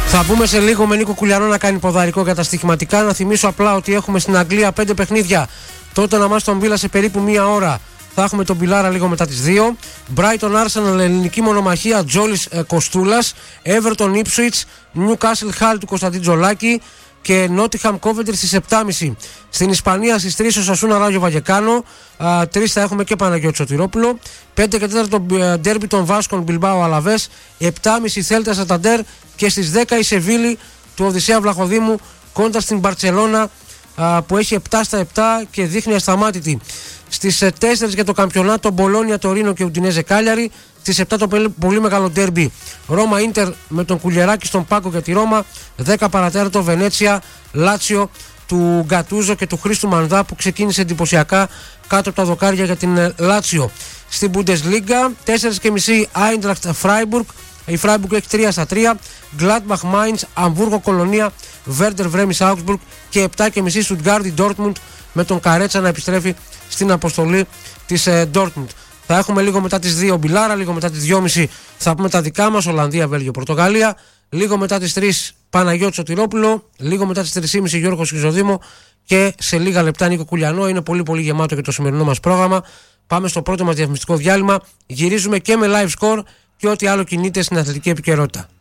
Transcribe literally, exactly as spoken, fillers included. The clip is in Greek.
Θα μπούμε σε λίγο με Νίκο Κουλιανό να κάνει ποδαρικό για τα στοιχηματικά. Να θυμίσω απλά ότι έχουμε στην Αγγλία πέντε παιχνίδια. Τότε να μας τον Βίλα σε περίπου μία ώρα. Θα έχουμε τον Πιλάρα λίγο μετά τις δύο. Brighton Arsenal, ελληνική μονομαχία, Τζόλης ε, Κοστούλας. Everton Ipswich, Newcastle Hull του Κωνσταντίν Τζολάκη και Nottingham Coventry στις επτά και μισή. Στην Ισπανία στις τρεις ο Σασούνα Ράγιο Βαγεκάνο. τρεις θα έχουμε και Παναγιώτη Σωτηρόπουλο. πέντε και τέσσερα το ντέρμπι των Βάσκων Μπιλμπάο Αλαβές. επτά και μισή Θέλτα Σανταντέρ και στις δέκα η Σεβίλη του Οδυσσέα Βλαχοδήμου κόντρα στην Μπαρτσελώνα που έχει επτά στα επτά και δείχνει ασταμάτητη. Στις τέσσερα για το καμπιονάτο Μπολόνια, Τωρίνο και Ουντινέζε Κάλιαρη. Στις επτά το πολύ μεγάλο ντέρμπι Ρώμα Ίντερ με τον Κουλιεράκη στον Πάκο και τη Ρώμα. δέκα παρατέταρτο Βενέτσια Λάτσιο του Γκατούζο και του Χρήστου Μανδά που ξεκίνησε εντυπωσιακά κάτω από τα δοκάρια για την Λάτσιο. Στην Bundesliga τέσσερα και μισή Άιντραχτ Φράιμπουργκ. Η Φράιμπουργκ έχει τρία στα τρία. Γκλάντμπαχ Μάιντς, Αμβούργο Κολονία, Βέρντερ Βρέμις Άουγκσμπουργκ και επτά και μισή Στουτγκάρδι Ντόρτμουντ με τον Καρέτσα να επιστρέφει στην αποστολή της Ντόρτμουντ. Θα έχουμε λίγο μετά τις δύο Μπιλάρα, λίγο μετά τις δυόμιση θα πούμε τα δικά μας, Ολλανδία, Βέλγιο, Πορτογαλία. Λίγο μετά τις τρεις Παναγιώτη Σωτηρόπουλο, λίγο μετά τις τρεις και μισή Γιώργο Χρυσοδήμο και σε λίγα λεπτά Νίκο Κουλιανό. Είναι πολύ πολύ γεμάτο και το σημερινό μας πρόγραμμα. Πάμε στο πρώτο μας διαφημιστικό διάλειμμα. Γυρίζουμε και με live score και ό,τι άλλο κινείται στην αθλητική επικαιρότητα.